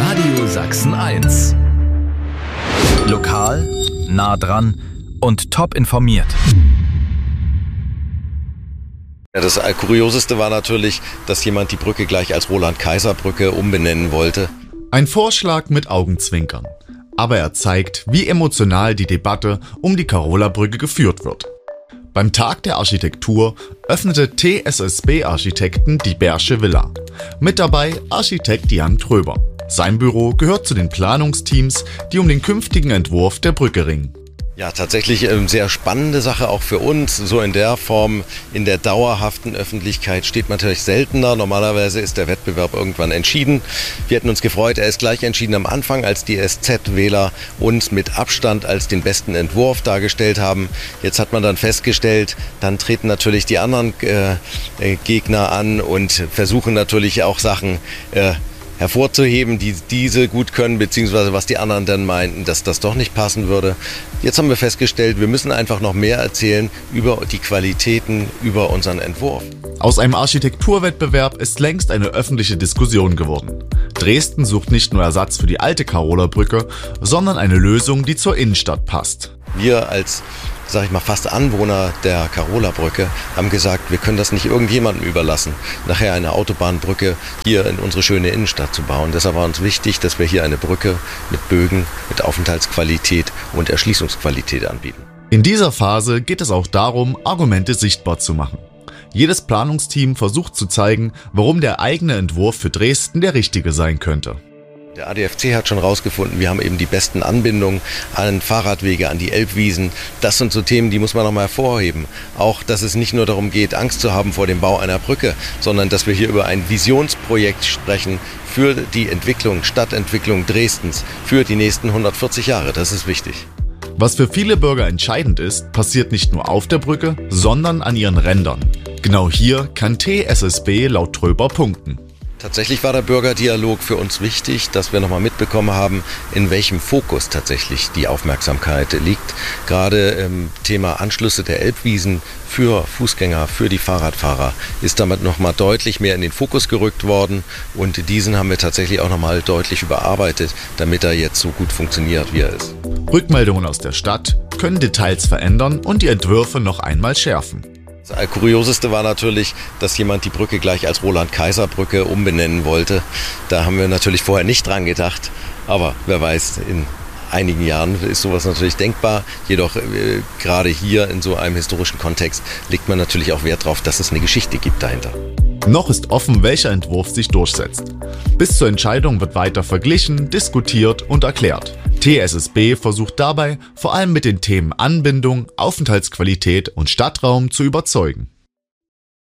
Radio Sachsen 1. Lokal, nah dran und top informiert. Ja, das Kurioseste war natürlich, dass jemand die Brücke gleich als Roland-Kaiser-Brücke umbenennen wollte. Ein Vorschlag mit Augenzwinkern. Aber er zeigt, wie emotional die Debatte um die Karola-Brücke geführt wird. Beim Tag der Architektur öffnete TSSB-Architekten die Bersche Villa. Mit dabei Architekt Jan Tröber. Sein Büro gehört zu den Planungsteams, die um den künftigen Entwurf der Brücke ringen. Ja, tatsächlich eine sehr spannende Sache auch für uns. So in der Form, in der dauerhaften Öffentlichkeit steht man natürlich seltener. Normalerweise ist der Wettbewerb irgendwann entschieden. Wir hätten uns gefreut, er ist gleich entschieden am Anfang, als die SZ-Wähler uns mit Abstand als den besten Entwurf dargestellt haben. Jetzt hat man dann festgestellt, dann treten natürlich die anderen Gegner an und versuchen natürlich auch Sachen hervorzuheben, die diese gut können, beziehungsweise was die anderen dann meinten, dass das doch nicht passen würde. Jetzt haben wir festgestellt, wir müssen einfach noch mehr erzählen über die Qualitäten, über unseren Entwurf. Aus einem Architekturwettbewerb ist längst eine öffentliche Diskussion geworden. Dresden sucht nicht nur Ersatz für die alte Karola-Brücke, sondern eine Lösung, die zur Innenstadt passt. Wir als fast Anwohner der Karola-Brücke haben gesagt, wir können das nicht irgendjemandem überlassen, nachher eine Autobahnbrücke hier in unsere schöne Innenstadt zu bauen. Deshalb war uns wichtig, dass wir hier eine Brücke mit Bögen, mit Aufenthaltsqualität und Erschließungsqualität anbieten. In dieser Phase geht es auch darum, Argumente sichtbar zu machen. Jedes Planungsteam versucht zu zeigen, warum der eigene Entwurf für Dresden der richtige sein könnte. Der ADFC hat schon rausgefunden, wir haben eben die besten Anbindungen an Fahrradwege, an die Elbwiesen. Das sind so Themen, die muss man nochmal hervorheben. Auch, dass es nicht nur darum geht, Angst zu haben vor dem Bau einer Brücke, sondern dass wir hier über ein Visionsprojekt sprechen für die Entwicklung, Stadtentwicklung Dresdens für die nächsten 140 Jahre. Das ist wichtig. Was für viele Bürger entscheidend ist, passiert nicht nur auf der Brücke, sondern an ihren Rändern. Genau hier kann TSSB laut Tröber punkten. Tatsächlich war der Bürgerdialog für uns wichtig, dass wir nochmal mitbekommen haben, in welchem Fokus tatsächlich die Aufmerksamkeit liegt. Gerade im Thema Anschlüsse der Elbwiesen für Fußgänger, für die Fahrradfahrer ist damit nochmal deutlich mehr in den Fokus gerückt worden. Und diesen haben wir tatsächlich auch nochmal deutlich überarbeitet, damit er jetzt so gut funktioniert, wie er ist. Rückmeldungen aus der Stadt können Details verändern und die Entwürfe noch einmal schärfen. Das Kurioseste war natürlich, dass jemand die Brücke gleich als Roland-Kaiser-Brücke umbenennen wollte. Da haben wir natürlich vorher nicht dran gedacht, aber wer weiß, in einigen Jahren ist sowas natürlich denkbar. Jedoch gerade hier in so einem historischen Kontext legt man natürlich auch Wert darauf, dass es eine Geschichte gibt dahinter. Noch ist offen, welcher Entwurf sich durchsetzt. Bis zur Entscheidung wird weiter verglichen, diskutiert und erklärt. TSSB versucht dabei, vor allem mit den Themen Anbindung, Aufenthaltsqualität und Stadtraum zu überzeugen.